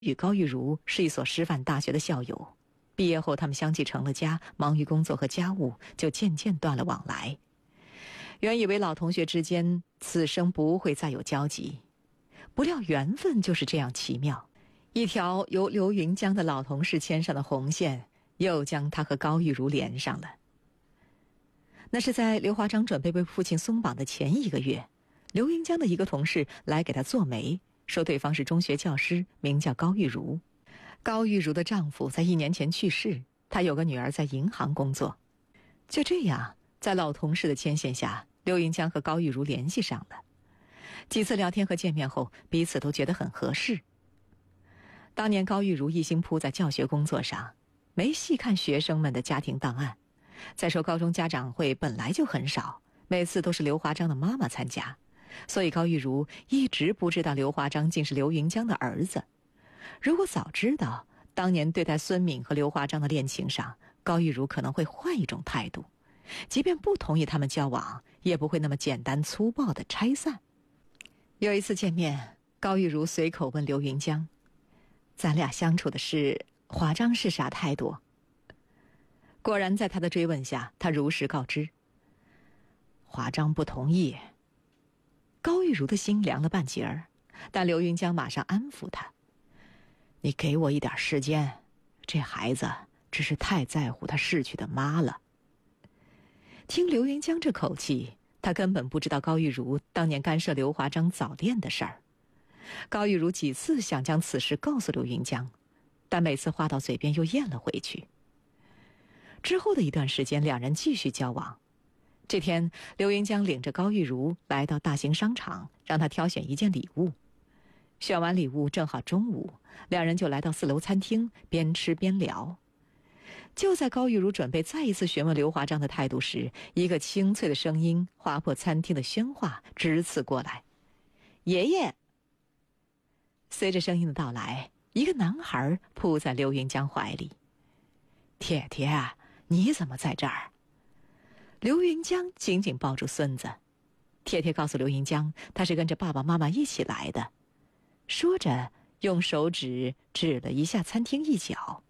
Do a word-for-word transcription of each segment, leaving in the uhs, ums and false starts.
与高玉茹是一所师范大学的校友，毕业后他们相继成了家，忙于工作和家务，就渐渐断了往来。原以为老同学之间此生不会再有交集，不料缘分就是这样奇妙，一条由刘云江的老同事牵上的红线，又将他和高玉茹连上了。那是在刘华章准备被父亲松绑的前一个月，刘云江的一个同事来给他做媒，说对方是中学教师，名叫高玉茹。高玉茹的丈夫在一年前去世，她有个女儿在银行工作。就这样，在老同事的牵线下，刘云江和高玉茹联系上了。几次聊天和见面后，彼此都觉得很合适。当年高玉茹一心扑在教学工作上，没细看学生们的家庭档案。再说高中家长会本来就很少，每次都是刘华章的妈妈参加，所以高玉茹一直不知道刘华章竟是刘云江的儿子。如果早知道，当年对待孙敏和刘华章的恋情上，高玉茹可能会换一种态度，即便不同意他们交往，也不会那么简单粗暴地拆散。有一次见面，高玉茹随口问刘云江：“咱俩相处的事，华章是啥态度？”果然在他的追问下，他如实告知：“华章不同意。”高玉茹的心凉了半截儿，但刘云江马上安抚他：“你给我一点时间，这孩子只是太在乎他逝去的妈了。”听刘云江这口气，他根本不知道高玉茹当年干涉刘华章早恋的事儿。高玉茹几次想将此事告诉刘云江，但每次话到嘴边又咽了回去。之后的一段时间，两人继续交往。这天，刘云江领着高玉茹来到大型商场，让她挑选一件礼物。选完礼物，正好中午，两人就来到四楼餐厅，边吃边聊。就在高玉茹准备再一次询问刘华章的态度时，一个清脆的声音划破餐厅的喧哗，直刺过来：“爷爷！”随着声音的到来，一个男孩扑在刘云江怀里：“铁铁，你怎么在这儿？”刘云江紧紧抱住孙子。铁铁告诉刘云江，他是跟着爸爸妈妈一起来的。说着，用手指指了一下餐厅一角。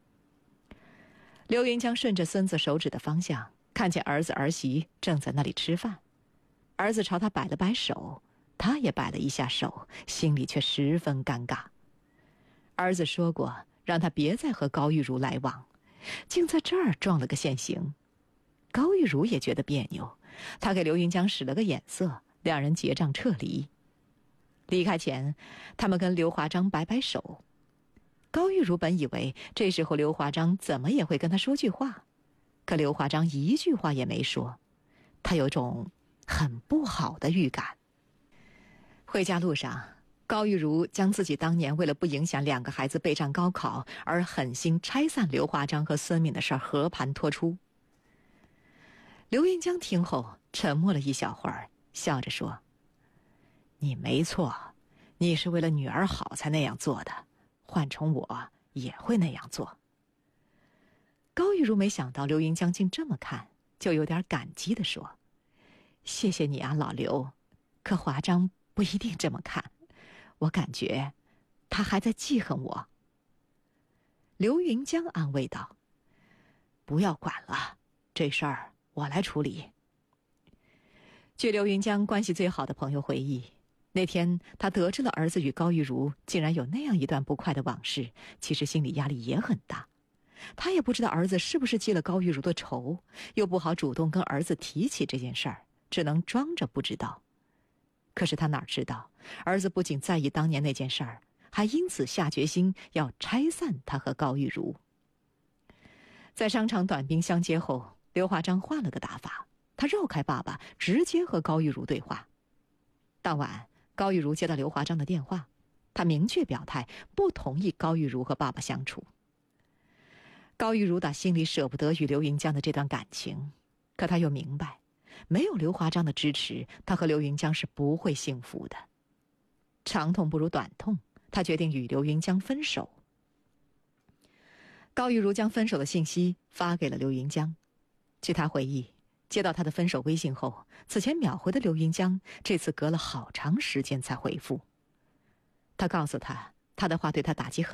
刘云江顺着孙子手指的方向，看见儿子儿媳正在那里吃饭。儿子朝他摆了摆手，他也摆了一下手，心里却十分尴尬。儿子说过，让他别再和高玉茹来往，竟在这儿撞了个现行。高玉茹也觉得别扭，他给刘云江使了个眼色，两人结账撤离。离开前，他们跟刘华章摆摆手。高玉茹本以为这时候刘华章怎么也会跟他说句话，可刘华章一句话也没说，他有种很不好的预感。回家路上，高玉茹将自己当年为了不影响两个孩子备战高考而狠心拆散刘华章和孙敏的事儿和盘托出。刘云江听后沉默了一小会儿，笑着说：“你没错，你是为了女儿好才那样做的，换成我也会那样做。”高玉茹没想到刘云江竟这么看，就有点感激地说：“谢谢你啊，老刘，可华章不一定这么看，我感觉他还在记恨我。”刘云江安慰道：“不要管了，这事儿我来处理。”据刘云江关系最好的朋友回忆，那天他得知了儿子与高玉茹竟然有那样一段不快的往事，其实心理压力也很大。他也不知道儿子是不是记了高玉茹的仇，又不好主动跟儿子提起这件事儿，只能装着不知道。可是他哪知道，儿子不仅在意当年那件事儿，还因此下决心要拆散他和高玉茹。在商场短兵相接后，刘华章换了个打法，他绕开爸爸，直接和高玉茹对话。当晚，高玉茹接到刘华章的电话，他明确表态不同意高玉茹和爸爸相处。高玉茹打心里舍不得与刘云江的这段感情，可他又明白，没有刘华章的支持，他和刘云江是不会幸福的。长痛不如短痛，他决定与刘云江分手。高玉茹将分手的信息发给了刘云江。据他回忆，接到他的分手微信后，此前秒回的刘云江这次隔了好长时间才回复。他告诉他， 他的话对他打击很